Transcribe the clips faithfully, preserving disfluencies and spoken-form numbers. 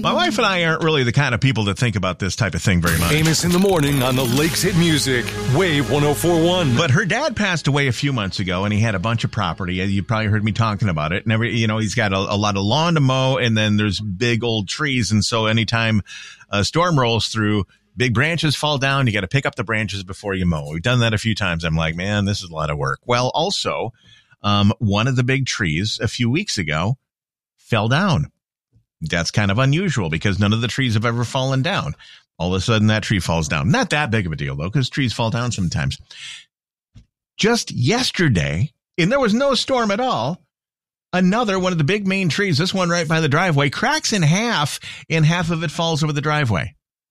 My wife and I aren't really the kind of people that think about this type of thing very much. Amos in the morning on the Lakes Hit Music, Wave one oh four point one. But her dad passed away a few months ago, and he had a bunch of property. You probably heard me talking about it. And every, you know, he's got a, a lot of lawn to mow, and then there's big old trees. And so anytime a storm rolls through, big branches fall down. You got to pick up the branches before you mow. We've done that a few times. I'm like, man, this is a lot of work. Well, also, um, one of the big trees a few weeks ago fell down. That's kind of unusual because none of the trees have ever fallen down. All of a sudden, that tree falls down. Not that big of a deal, though, because trees fall down sometimes. Just yesterday, and there was no storm at all, another one of the big main trees, this one right by the driveway, cracks in half, and half of it falls over the driveway.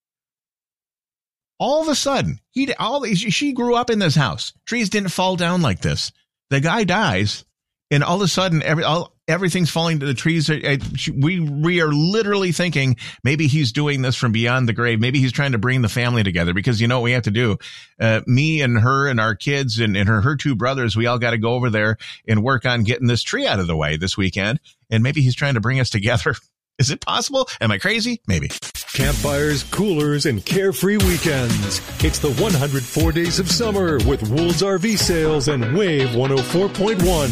All of a sudden, he all she grew up in this house. Trees didn't fall down like this. The guy dies, and all of a sudden, every all, everything's falling to the trees. We we are literally thinking maybe he's doing this from beyond the grave. Maybe he's trying to bring the family together because you know what we have to do. Uh, me and her and our kids and, and her her two brothers, we all got to go over there and work on getting this tree out of the way this weekend. And maybe he's trying to bring us together. Is it possible? Am I crazy? Maybe. Campfires, coolers, and carefree weekends. It's the one hundred four days of summer with Wool's R V Sales and Wave one oh four point one.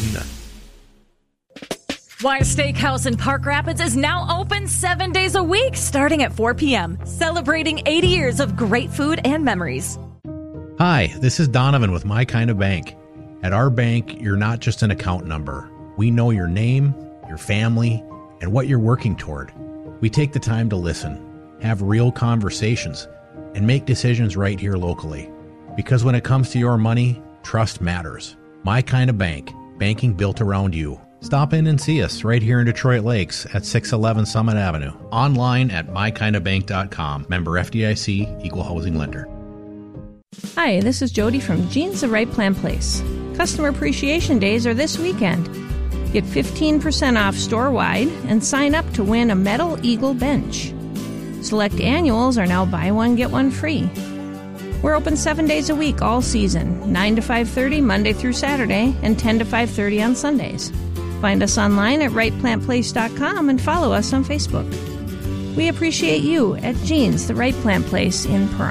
Wise Steakhouse in Park Rapids is now open seven days a week, starting at four p.m., celebrating eighty years of great food and memories. Hi, this is Donovan with My Kind of Bank. At our bank, you're not just an account number. We know your name, your family, and what you're working toward. We take the time to listen, have real conversations, and make decisions right here locally. Because when it comes to your money, trust matters. My Kind of Bank, banking built around you. Stop in and see us right here in Detroit Lakes at six eleven Summit Avenue. Online at my kind of bank dot com. Member F D I C, Equal Housing Lender. Hi, this is Jody from Jeans the Right Plan Place. Customer Appreciation Days are this weekend. Get fifteen percent off store-wide and sign up to win a Metal Eagle bench. Select annuals are now buy one, get one free. We're open seven days a week all season, nine to five thirty Monday through Saturday and ten to five thirty on Sundays. Find us online at right plant place dot com and follow us on Facebook. We appreciate you at Jeans the Right Plant Place in Perrine.